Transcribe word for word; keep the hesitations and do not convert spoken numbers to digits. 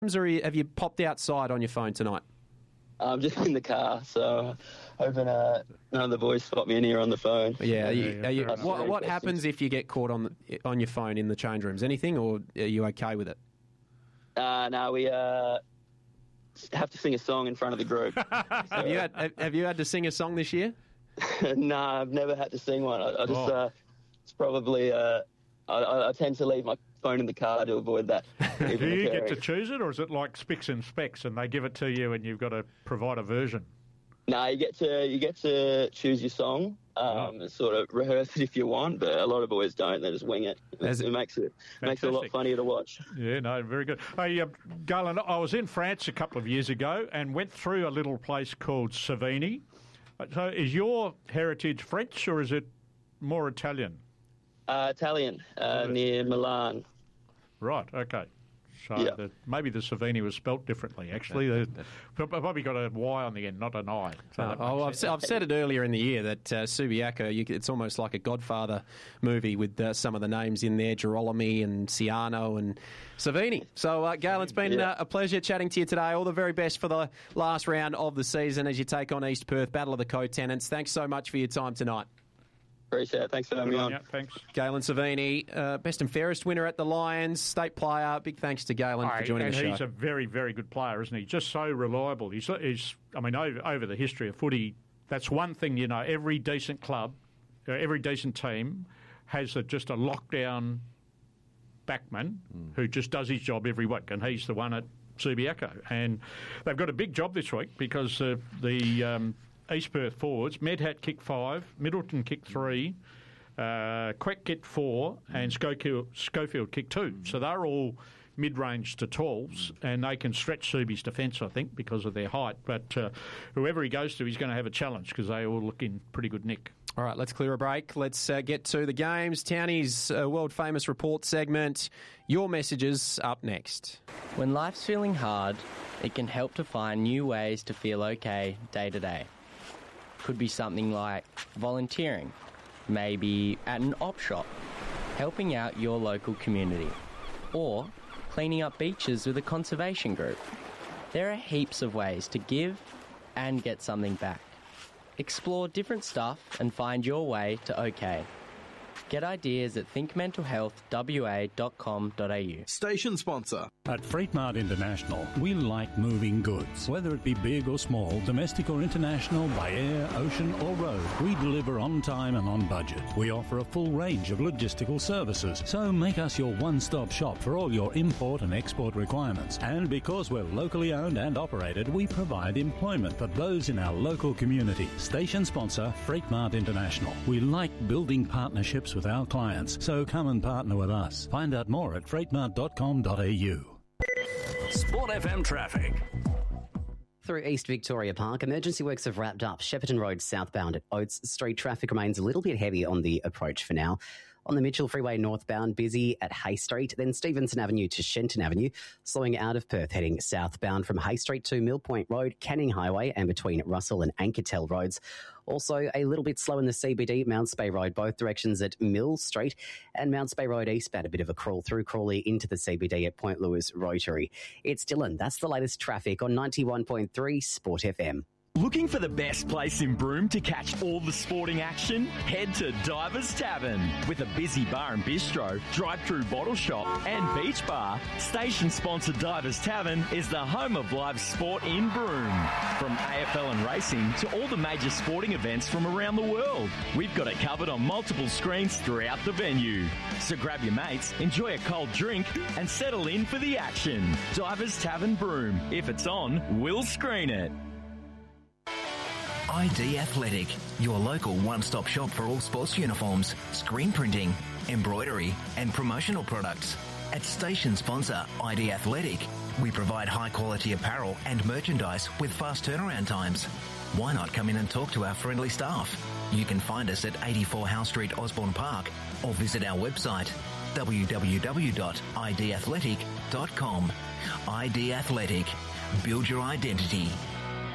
Or have you popped outside on your phone tonight? I'm just in the car, so hoping uh, none of the boys spot me in here on the phone. Yeah. Are you, yeah, are you, fair what what happens if you get caught on the, on your phone in the change rooms? Anything, or are you okay with it? Uh, no, we uh, have to sing a song in front of the group. So, Have you had have, have you had to sing a song this year? no, I've never had to sing one. I, I just, Oh. uh, it's probably, uh, I, I tend to leave my phone in the car to avoid that. Do you get to choose it, or is it like Spicks and Specs and they give it to you and you've got to provide a version? No, you get to you get to choose your song, um, Oh. and sort of rehearse it if you want, but a lot of boys don't. They just wing it. As- It makes it makes it a lot Fantastic. funnier to watch. Yeah, no, very good. Hey, uh, Galen, I was in France a couple of years ago and went through a little place called Savini. So is your heritage French or is it more Italian? Uh, Italian, uh, near Milan. Right, okay. So Yeah. the, maybe the Savini was spelt differently, actually. They probably got a Y on the end, not an I. So that Oh, makes I've, sense. se- I've said it earlier in the year that uh, Subiaco, you, c- it's almost like a Godfather movie with uh, some of the names in there, Girolami and Ciano and Savini. So, uh, Gail, it's been Yeah. uh, a pleasure chatting to you today. All the very best for the last round of the season as you take on East Perth, Battle of the Co-Tenants. Thanks so much for your time tonight. Appreciate it. Thanks for having Good me on on. you, thanks. Galen Savini, uh, best and fairest winner at the Lions, state player. Big thanks to Galen for Aye, joining and the show. he's a very, very good player, isn't he? Just so reliable. He's, he's I mean, over, over the history of footy, that's one thing, you know, every decent club, uh, every decent team has a, just a lockdown backman Mm. who just does his job every week, and he's the one at Subiaco. And they've got a big job this week because uh, the um, East Perth forwards, Medhat kicked five, Middleton kicked three, uh, Queck kicked four, and Schofield, Schofield kicked two. So they're all mid-range to talls, and they can stretch Subi's defence, I think, because of their height. But uh, whoever he goes to, he's going to have a challenge because they all look in pretty good nick. All right, let's clear a break. Let's uh, get to the games. Townie's uh, world-famous report segment. Your messages up next. When life's feeling hard, it can help to find new ways to feel okay day to day. Could be something like volunteering, maybe at an op shop, helping out your local community, or cleaning up beaches with a conservation group. There are heaps of ways to give and get something back. Explore different stuff and find your way to OK. Get ideas at think mental health w a dot com dot a u. Station sponsor. At Freight Mart International, we like moving goods. Whether it be big or small, domestic or international, by air, ocean or road, we deliver on time and on budget. We offer a full range of logistical services, so make us your one-stop shop for all your import and export requirements. And because we're locally owned and operated, we provide employment for those in our local community. Station sponsor, Freight Mart International. We like building partnerships with our clients, so come and partner with us. Find out more at freight mart dot com dot a u. Sport F M traffic. Through East Victoria Park, emergency works have wrapped up. Shepparton Road southbound at Oates Street, traffic remains a little bit heavy on the approach for now. On the Mitchell Freeway northbound, busy at Hay Street, then Stevenson Avenue to Shenton Avenue, slowing out of Perth, heading southbound from Hay Street to Mill Point Road, Canning Highway, and between Russell and Ankertel Roads. Also, a little bit slow in the C B D, Mounts Bay Road, both directions at Mill Street, and Mounts Bay Road eastbound, a bit of a crawl through Crawley into the C B D at Point Lewis Rotary. It's Dylan. That's the latest traffic on ninety-one point three Sport F M. Looking for the best place in Broome to catch all the sporting action? Head to Divers Tavern. With a busy bar and bistro, drive-through bottle shop and beach bar, station sponsor Divers Tavern is the home of live sport in Broome. From A F L and racing to all the major sporting events from around the world, we've got it covered on multiple screens throughout the venue. So grab your mates, enjoy a cold drink and settle in for the action. Divers Tavern Broome. If it's on, we'll screen it. I D Athletic, your local one-stop shop for all sports uniforms, screen printing, embroidery and promotional products. At station sponsor I D Athletic, we provide high-quality apparel and merchandise with fast turnaround times. Why not come in and talk to our friendly staff? You can find us at eighty-four Howe Street, Osborne Park, or visit our website w w w dot i d athletic dot com. I D Athletic. Build your identity.